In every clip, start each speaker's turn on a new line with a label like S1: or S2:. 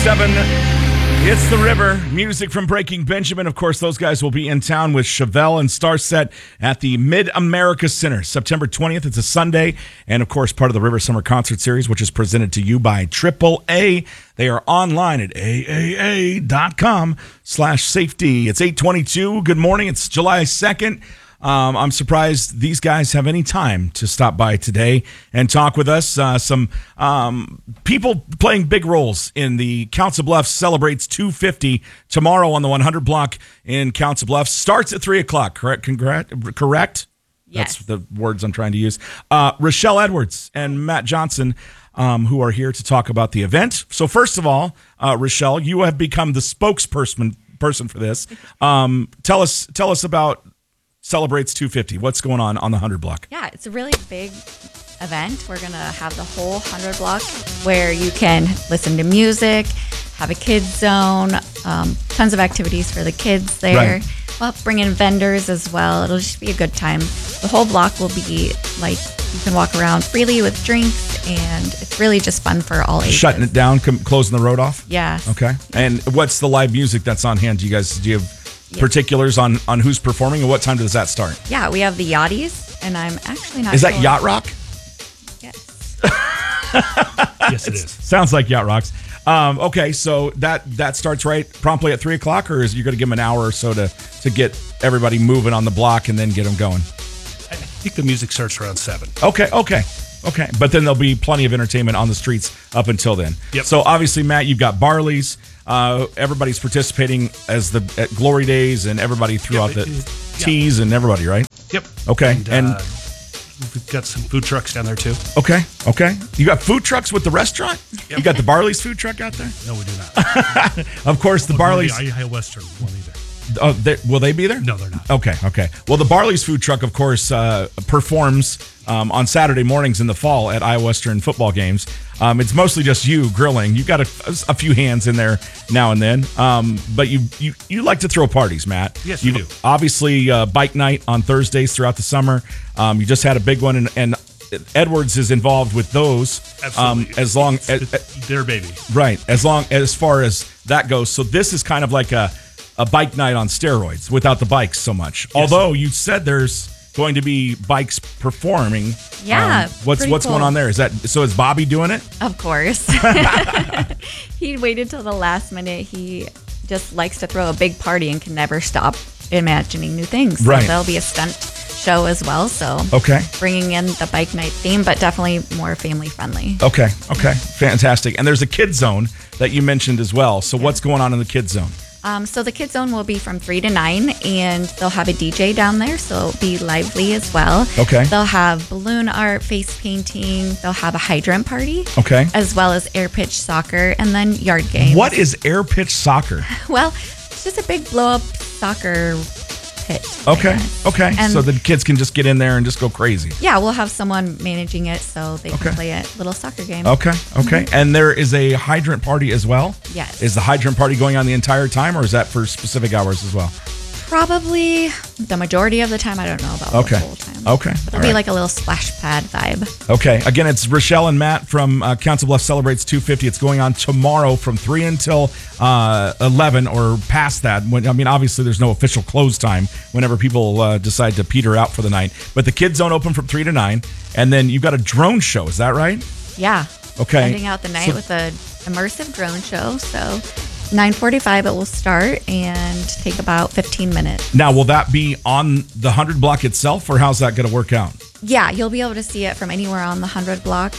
S1: 106.7. It's The River. Music from Breaking Benjamin. Of course, those guys will be in town with Chevelle and Starset at the Mid-America Center, September 20th. It's a Sunday. And, of course, part of the River Summer Concert Series, which is presented to you by AAA. They are online at aaa.com/safety. It's 8:22. Good morning. It's July 2nd. I'm surprised these guys have any time to stop by today and talk with us. Some people playing big roles in the Council Bluffs Celebrates 250 tomorrow on the 100 block in Council Bluffs. Starts at 3 o'clock, correct? Correct?
S2: Yes.
S1: That's the words I'm trying to use. Rochelle Edwards and Matt Johnson, who are here to talk about the event. So first of all, Rochelle, you have become the spokesperson for this. Tell us about Celebrates 250. What's going on the 100 block?
S2: Yeah, it's a really big event. We're going to have the whole 100 block where you can listen to music, have a kids zone, tons of activities for the kids there.
S1: Right.
S2: We'll bring in vendors as well. It'll just be a good time. The whole block will be like you can walk around freely with drinks, and it's really just fun for all ages.
S1: Shutting it down, closing the road off?
S2: Yeah.
S1: Okay. And what's the live music that's on hand? Do you have particulars on who's performing, and what time does that start?
S2: Yeah, we have the Yachties, and I'm actually not
S1: Is
S2: sure.
S1: that Yacht Rock?
S2: Yes.
S3: Yes, it is.
S1: Sounds like Yacht Rocks. Okay, so that starts right promptly at 3 o'clock, or is you going to give them an hour or so to get everybody moving on the block and then get them going?
S3: I think the music starts around 7.
S1: Okay. But then there'll be plenty of entertainment on the streets up until then.
S3: Yep.
S1: So obviously, Matt, you've got Barley's. Everybody's participating at Glory Days, and everybody throughout the teas and everybody, right?
S3: Yep.
S1: Okay. And
S3: we've got some food trucks down there too.
S1: Okay. You got food trucks with the restaurant?
S3: Yep.
S1: You got the Barley's food truck out there?
S3: No, we do not.
S1: Of course, the Barley's.
S3: The High Western won't either.
S1: Will they be there?
S3: No, they're not.
S1: Okay. Well, the Barley's food truck, of course, performs on Saturday mornings in the fall at Iowa Western football games. It's mostly just you grilling. You've got a few hands in there now and then, but you like to throw parties, Matt.
S3: Yes, you do.
S1: Obviously, bike night on Thursdays throughout the summer. You just had a big one, and Edwards is involved with those.
S3: Absolutely.
S1: As long as
S3: their baby.
S1: Right. As far as that goes. So this is kind of like a bike night on steroids without the bikes so much.
S3: Yes.
S1: Although you said there's going to be bikes performing.
S2: Yeah.
S1: What's
S2: cool.
S1: going on there? Is Bobby doing it?
S2: Of course. He waited till the last minute. He just likes to throw a big party and can never stop imagining new things.
S1: Right.
S2: So there'll be a stunt show as well. So
S1: Okay.
S2: bringing in the bike night theme, but definitely more family friendly.
S1: Okay. Fantastic. And there's a kid zone that you mentioned as well. So what's going on in the kid zone?
S2: So the kids zone will be from 3 to 9, and they'll have a DJ down there, so it'll be lively as well.
S1: Okay.
S2: They'll have balloon art, face painting. They'll have a hydrant party.
S1: Okay.
S2: As well as air pitch soccer, and then yard games.
S1: What is air pitch soccer?
S2: Well, it's just a big blow up soccer pit.
S1: Okay.
S2: And
S1: So the kids can just get in there and just go crazy.
S2: yeah, we'll have someone managing it so they
S1: Okay.
S2: can play a little soccer game.
S1: Okay. And there is a hydrant party as well?
S2: Yes.
S1: Is the hydrant party going on the entire time, or is that for specific hours as well?
S2: Probably the majority of the time. I don't know about
S1: Okay.
S2: the whole time.
S1: Okay.
S2: But it'll
S1: All
S2: be
S1: right.
S2: like a little splash pad vibe.
S1: Okay. Again, it's Rochelle and Matt from Council Bluffs Celebrates 250. It's going on tomorrow from 3 until 11 or past that. Obviously, there's no official close time whenever people decide to peter out for the night. But the kids zone open from 3 to 9. And then you've got a drone show. Is that right?
S2: Yeah.
S1: Okay.
S2: Ending out the night with a immersive drone show. So 9:45 it will start and take about 15 minutes.
S1: Now, will that be on the 100 block itself, or how's that going to work out?
S2: Yeah, you'll be able to see it from anywhere on the 100 block.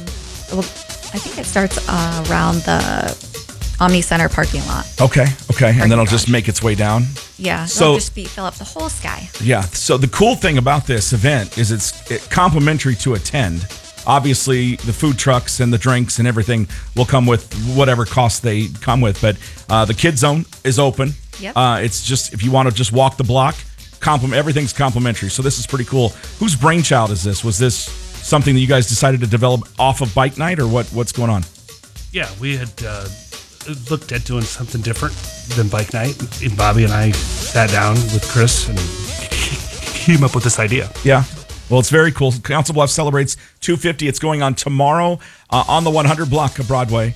S2: I think it starts around the Omni Center parking lot.
S1: Okay. And then it'll
S2: garage.
S1: just make its way down.
S2: Yeah,
S1: So-
S2: it'll just fill up the whole sky.
S1: Yeah. So the cool thing about this event is it's complimentary to attend. Obviously, the food trucks and the drinks and everything will come with whatever cost they come with. But the kid zone is open.
S2: Yep.
S1: It's just if you want to just walk the block, everything's complimentary. So this is pretty cool. Whose brainchild is this? Was this something that you guys decided to develop off of bike night, or what's going on?
S3: Yeah, we had looked at doing something different than bike night. And Bobby and I sat down with Chris and came up with this idea.
S1: Yeah. Well, it's very cool. Council Bluffs Celebrates 250. It's going on tomorrow on the 100 block of Broadway.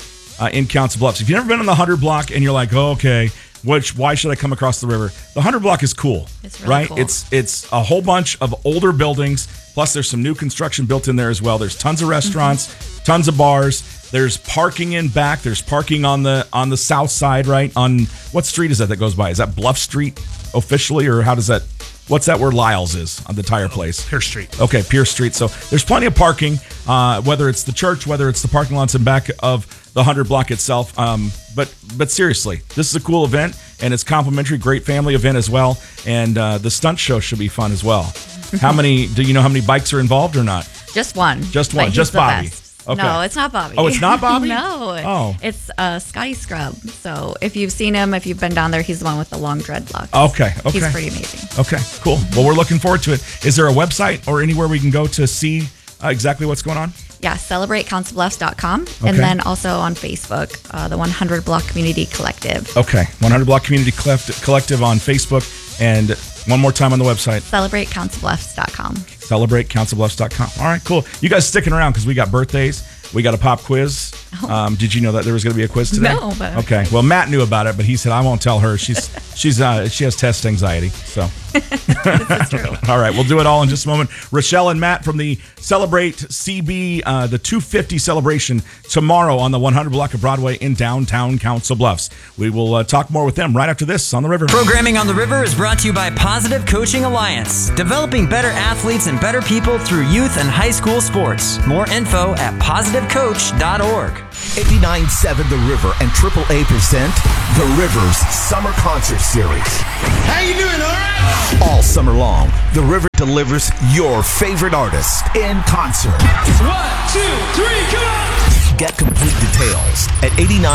S1: in Council Bluffs. If you've never been on the 100 block and you're like, oh, okay, why should I come across the river? The 100 block is cool.
S2: It's really
S1: right?
S2: cool.
S1: It's a whole bunch of older buildings. Plus, there's some new construction built in there as well. There's tons of restaurants, tons of bars. There's parking in back. There's parking on the south side, right? On what street is that goes by? Is that Bluff Street officially, or how does that? What's that where Lyle's is on the tire place?
S3: Pierce Street.
S1: Okay, Pierce Street. So there's plenty of parking, whether it's the church, whether it's the parking lots in back of the 100 block itself. But seriously, this is a cool event, and it's complimentary, great family event as well. And the stunt show should be fun as well. Do you know how many bikes are involved or not?
S2: Just one.
S1: Just one.
S2: But
S1: Just
S2: he's the
S1: Bobby.
S2: best.
S1: Okay.
S2: No, it's not Bobby.
S1: Oh, it's not Bobby?
S2: No.
S1: Oh.
S2: It's Scotty Scrub. So if you've seen him, if you've been down there, he's the one with the long dreadlocks.
S1: Okay.
S2: He's pretty amazing.
S1: Okay, cool. Well, we're looking forward to it. Is there a website or anywhere we can go to see exactly what's going on?
S2: Yeah, CelebrateCouncilBluffs.com.
S1: Okay.
S2: And then also on Facebook, the 100 Block Community Collective.
S1: Okay, 100 Block Community Collective on Facebook. And one more time on the website.
S2: CelebrateCouncilBluffs.com.
S1: CelebrateCouncilBluffs.com. All right, cool. You guys sticking around because we got birthdays. We got a pop quiz. Did you know that there was going to be a quiz today?
S2: No, but
S1: okay. Well, Matt knew about it, but he said I won't tell her. She has test anxiety. So
S2: this is true.
S1: all right, we'll do it all in just a moment. Rochelle and Matt from the Celebrate CB, the 250 celebration tomorrow on the 100 block of Broadway in downtown Council Bluffs. We will talk more with them right after this on the River.
S4: Programming on the River is brought to you by Positive Coaching Alliance, developing better athletes and better people through youth and high school sports. More info at positivecoach.org.
S5: 89.7 The River and AAA present The River's Summer Concert Series.
S6: How you doing, all right?
S5: All summer long, The River delivers your favorite artist in concert.
S6: 1, 2, 3, come on!
S5: Get complete details at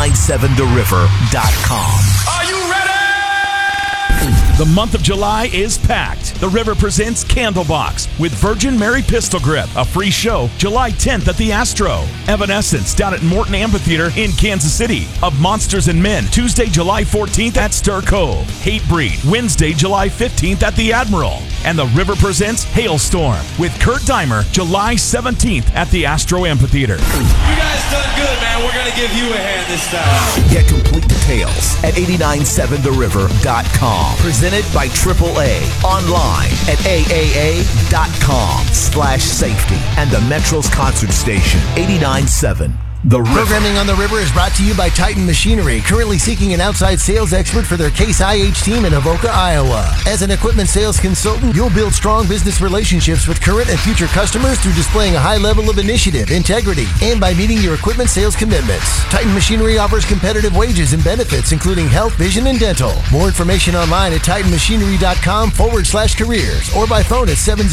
S5: 897theriver.com.
S6: Are you ready?
S1: The month of July is packed. The River presents Candlebox with Virgin Mary Pistol Grip, a free show July 10th at the Astro. Evanescence down at Morton Amphitheater in Kansas City. Of Monsters and Men, Tuesday, July 14th at Stir Cove. Hatebreed, Wednesday, July 15th at the Admiral. And The River presents Hailstorm with Kurt Deimer, July 17th at the Astro Amphitheater.
S6: You guys done good, man. We're going to give you a hand this time.
S5: Get complete details at 897theriver.com. Presented by AAA. Online at aaa.com/safety. And the Metro's concert station, 89.7 The River.
S7: Programming on the River is brought to you by Titan Machinery, currently seeking an outside sales expert for their Case IH team in Avoca, Iowa. As an equipment sales consultant, you'll build strong business relationships with current and future customers through displaying a high level of initiative, integrity, and by meeting your equipment sales commitments. Titan Machinery offers competitive wages and benefits, including health, vision, and dental. More information online at titanmachinery.com/careers or by phone at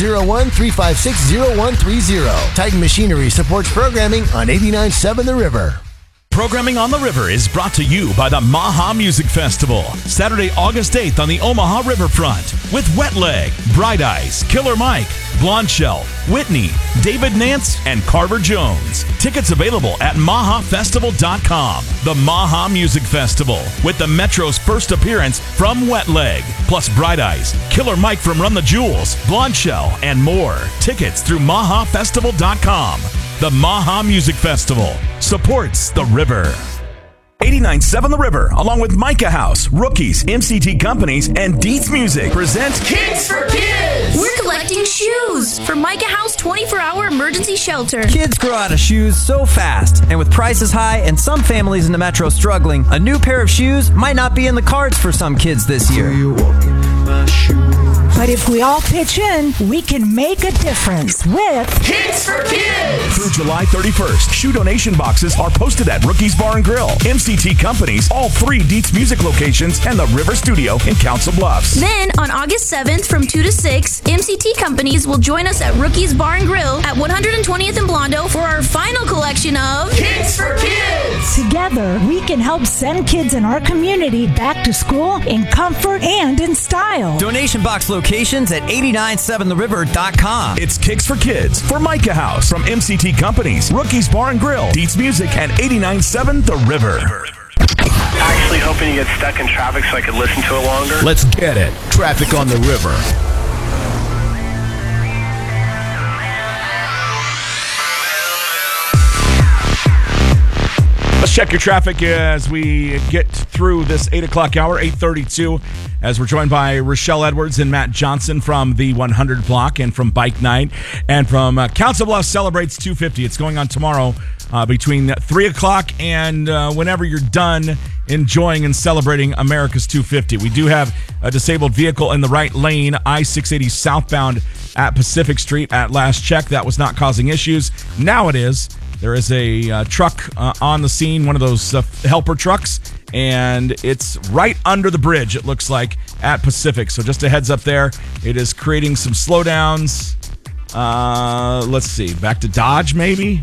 S7: 701-356-0130. Titan Machinery supports programming on 89.7 The River.
S1: Programming on the River is brought to you by the Maha Music Festival. Saturday, August 8th on the Omaha Riverfront with Wet Leg, Bright Eyes, Killer Mike, Blonde Shell, Whitney, David Nance, and Carver Jones. Tickets available at mahafestival.com. The Maha Music Festival with the Metro's first appearance from Wet Leg, plus Bright Eyes, Killer Mike from Run the Jewels, Blonde Shell, and more. Tickets through mahafestival.com. The Maha Music Festival supports the River. 89.7 The River, along with Micah House, Rookies, MCT Companies, and Dietz Music presents
S6: Kids for Kids!
S8: We're collecting shoes for Micah House 24-hour emergency shelter.
S4: Kids grow out of shoes so fast, and with prices high and some families in the metro struggling, a new pair of shoes might not be in the cards for some kids this year.
S9: But if we all pitch in, we can make a difference with
S6: Kids for Kids!
S1: through July 31st. Shoe donation boxes are posted at Rookies Bar and Grill, MCT Companies, all 3 Dietz Music locations, and the River Studio in Council Bluffs.
S8: Then, on August 7th from 2 to 6, MCT Companies will join us at Rookies Bar and Grill at 120th and Blondo for our final collection of
S6: Kids for Kids!
S9: together, we can help send kids in our community back to school in comfort and in style.
S4: Donation box locations at 897theriver.com.
S1: It's Kicks for Kids for Micah House from MCT Companies, Rookies Bar and Grill, Dietz Music, and 89.7 The River.
S10: Actually hoping you get stuck in traffic so I could listen to it longer.
S5: Let's get it. Traffic on the River.
S1: A Check your traffic as we get through this 8 o'clock hour, 8:32, as we're joined by Rochelle Edwards and Matt Johnson from the 100 Block and from Bike Night and from Council Bluffs Celebrates 250. It's going on tomorrow between 3 o'clock and whenever you're done enjoying and celebrating America's 250. We do have a disabled vehicle in the right lane, I-680 southbound at Pacific Street. At last check, that was not causing issues. Now it is. There is a truck on the scene, one of those helper trucks, and it's right under the bridge, it looks like, at Pacific. So just a heads up there. It is creating some slowdowns. Let's see. Back to Dodge, maybe?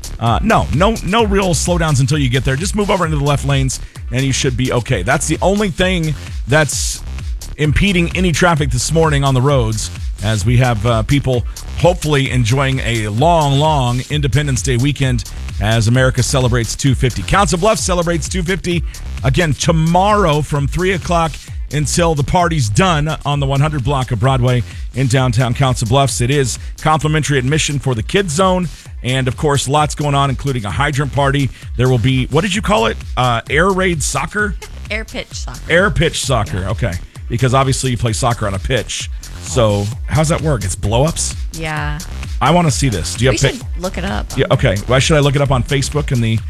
S1: No real slowdowns until you get there. Just move over into the left lanes, and you should be okay. That's the only thing that's impeding any traffic this morning on the roads, as we have people hopefully enjoying a long Independence Day weekend as America celebrates 250. Council Bluffs celebrates 250 again tomorrow from 3 o'clock until the party's done on the 100 block of Broadway in downtown Council Bluffs. It is complimentary admission for the kids zone, and of course lots going on, including a hydrant party. There will be, what did you call it? Air raid soccer?
S2: Air pitch soccer.
S1: Air pitch soccer, yeah. Okay. Because obviously you play soccer on a pitch. So how's that work? It's blow-ups?
S2: Yeah.
S1: I want to see this. Do you
S2: we should look it up.
S1: Yeah. Okay. Why should I look it up on Facebook and the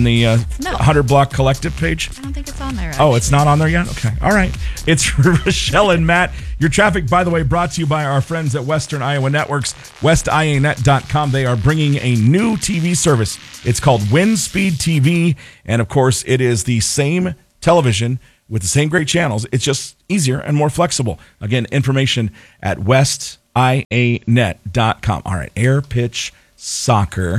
S1: 100 Block Collective page?
S2: I don't think it's on there. Actually.
S1: Oh, it's not on there yet? Okay. All right. It's Rochelle and Matt. Your traffic, by the way, brought to you by our friends at Western Iowa Networks, westianet.com. They are bringing a new TV service. It's called WindSpeed TV. And, of course, it is the same television with the same great channels. It's just easier and more flexible. Again, information at westianet.com. All right, air pitch soccer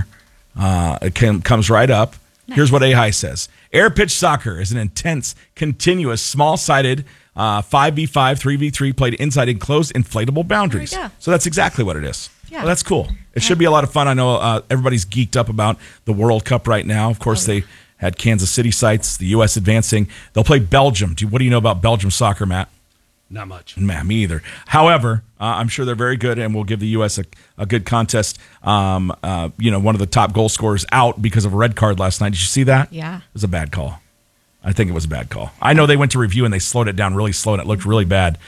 S1: comes right up. Nice. Here's what AHI says. Air pitch soccer is an intense, continuous, small-sided 5v5, 3v3 played inside enclosed inflatable boundaries. So that's exactly what it is. Yeah. Well, that's cool. It should be a lot of fun. I know everybody's geeked up about the World Cup right now. Of course, they had Kansas City sites, the U.S. advancing. They'll play Belgium. What do you know about Belgium soccer, Matt?
S3: Not much.
S1: Man, me either. However, I'm sure they're very good and will give the U.S. a good contest. One of the top goal scorers out because of a red card last night. Did you see that?
S2: Yeah.
S1: It was a bad call. I think it was a bad call. I know they went to review and they slowed it down really slow and it looked really bad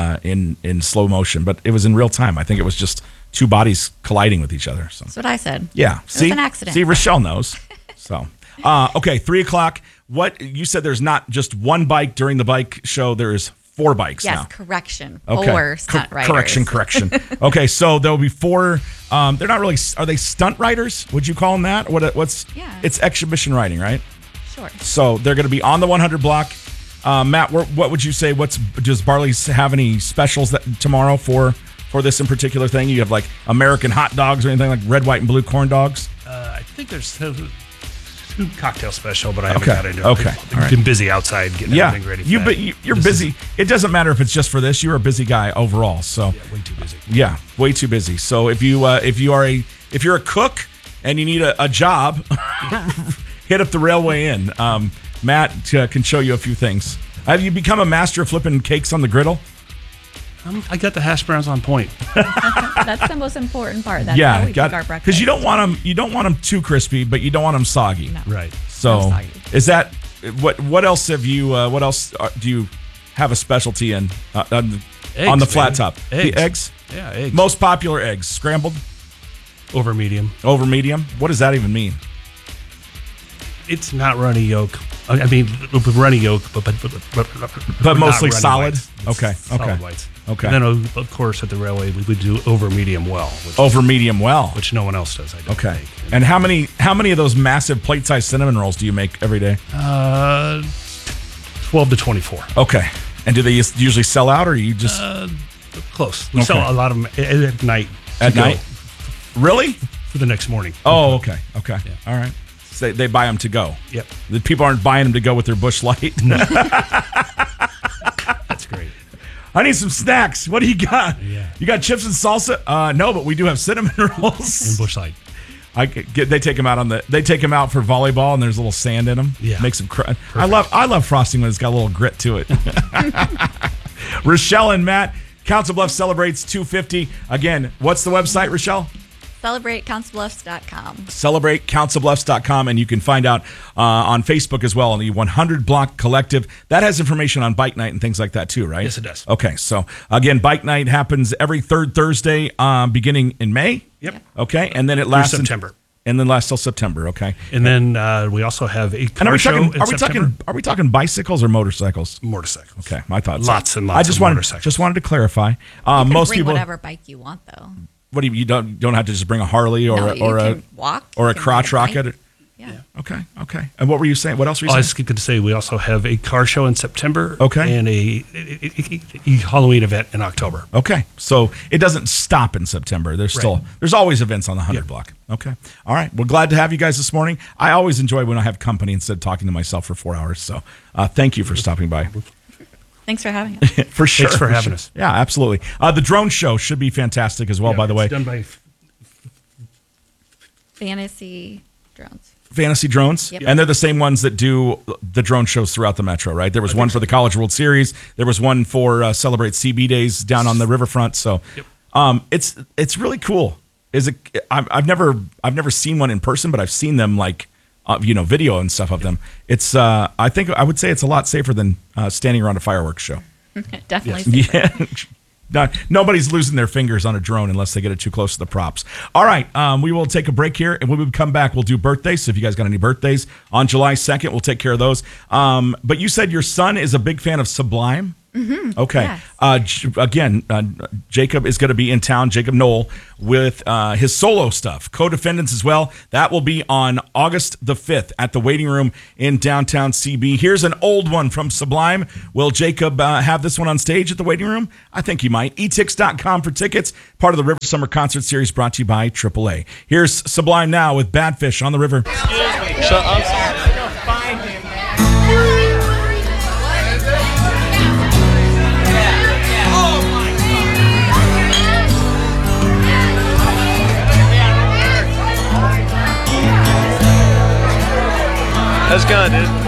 S1: in slow motion, but it was in real time. I think it was just two bodies colliding with each other. So.
S2: That's what I said.
S1: Yeah.
S2: It was an accident.
S1: See, Rochelle knows. So. Okay, 3 o'clock. What you said? There's not just one bike during the bike show. There's 4 bikes now.
S2: Yes, correction.
S1: Okay.
S2: 4 stunt riders.
S1: Correction. Okay, so there will be 4. They're not really. Are they stunt riders? Would you call them that? What's?
S2: Yeah.
S1: It's exhibition riding, right?
S2: Sure.
S1: So they're going to be on the 100 block. Matt, what would you say? Does Barley's have any specials tomorrow for this in particular thing? You have like American hot dogs or anything like red, white, and blue corn dogs?
S3: I think there's cocktail special, but I haven't got into it.
S1: Okay.
S3: I've been busy outside getting everything ready for
S1: You're busy. It doesn't matter if it's just for this. You're a busy guy overall. So
S3: way too busy.
S1: Yeah, way too busy. So if you're a cook and you need a job, hit up the Railway Inn. Matt can show you a few things. Have you become a master of flipping cakes on the griddle?
S3: I got the hash browns on point.
S2: That's the most important part. That's how we cook our breakfast.
S1: Because you don't want them too crispy, but you don't want them soggy.
S2: No.
S3: Right.
S1: So is that what else have you? What else do you have a specialty in on the flat top?
S3: Eggs.
S1: The eggs.
S3: Yeah, eggs.
S1: Most popular eggs: scrambled,
S3: over medium.
S1: Over medium. What does that even mean?
S3: It's not runny yolk. I mean, runny yolk, but
S1: mostly solid. Okay.
S3: Solid whites.
S1: Okay.
S3: And then, of course, at the Railway, we would do over medium well. Which no one else does. I don't think.
S1: And how many of those massive plate-sized cinnamon rolls do you make every day?
S3: 12 to 24.
S1: Okay. And do they usually sell out, or you just
S3: close? We sell a lot of them at night.
S1: At night? Really?
S3: For the next morning.
S1: Oh, okay. Okay. Yeah. All right. So they buy them to go.
S3: Yep.
S1: The people aren't buying them to go with their Busch Light.
S3: That's great.
S1: I need some snacks. What do you got?
S3: Yeah.
S1: You got chips and salsa? No, but we do have cinnamon rolls.
S3: And Busch Light.
S1: They take them out for volleyball, and there's a little sand in them.
S3: Yeah.
S1: Makes them cry. I love frosting when it's got a little grit to it. Rochelle and Matt, Council Bluffs celebrates 250. Again, what's the website, Rochelle?
S2: CelebrateCouncilBluffs.com.
S1: CelebrateCouncilBluffs.com, and you can find out on Facebook as well, on the 100 Block Collective. That has information on Bike Night and things like that too, right?
S3: Yes, it does.
S1: Okay, so again, Bike Night happens every third Thursday beginning in May.
S3: Yep.
S1: Okay, and then it lasts
S3: September.
S1: And then lasts till September, okay?
S3: And then we also have a car
S1: And
S3: show in September.
S1: are we talking bicycles or motorcycles?
S3: Motorcycles.
S1: Okay, I thought
S3: Lots
S1: so.
S3: and lots of motorcycles.
S1: Just wanted to clarify.
S2: You can
S1: Most
S2: bring
S1: people,
S2: whatever bike you want, though.
S1: what do you don't have to just bring a Harley or
S2: No,
S1: a
S2: you
S1: or a
S2: can walk,
S1: or
S2: you
S1: a
S2: can
S1: crotch
S2: ride a
S1: rocket?
S2: bike. Yeah.
S1: Okay. And what were you saying? What else were you
S3: I
S1: saying?
S3: was going to say we also have a car show in September.
S1: Okay.
S3: And a Halloween event in October.
S1: Okay, so it doesn't stop in September. There's always events on the 100 Block. Okay, all right. We're glad to have you guys this morning. I always enjoy when I have company instead of talking to myself for 4 hours. So thank you for stopping by.
S2: Thanks for having us.
S1: For sure.
S3: Thanks for having us.
S1: Yeah, absolutely. The drone show should be fantastic as well. By the way,
S3: it's done by
S2: Fantasy Drones.
S1: Fantasy Drones,
S2: Yep.
S1: and they're the same ones that do the drone shows throughout the metro, right? There was one for the College World Series. There was one for Celebrate CB Days down on the riverfront. So, it's really cool. I've never seen one in person, but I've seen them video and stuff of them. It's I think I would say it's a lot safer than standing around a fireworks show.
S2: Definitely.
S1: Yeah. Nobody's losing their fingers on a drone unless they get it too close to the props. All right, we will take a break here, and when we come back, we'll do birthdays. So if you guys got any birthdays on July 2nd, we'll take care of those. But you said your son is a big fan of Sublime?
S2: Mm-hmm.
S1: Okay.
S2: Yes.
S1: Again, Jacob is going to be in town, Jacob Knoll, with his solo stuff, Co-Defendants as well. That will be on August the 5th at the Waiting Room in downtown CB. Here's an old one from Sublime. Will Jacob have this one on stage at the Waiting Room? I think he might. etix.com for tickets. Part of the River Summer Concert Series brought to you by AAA. Here's Sublime now with Bad Fish on the River.
S6: Excuse me. So I'm sorry. Go find him, man. That's good, dude.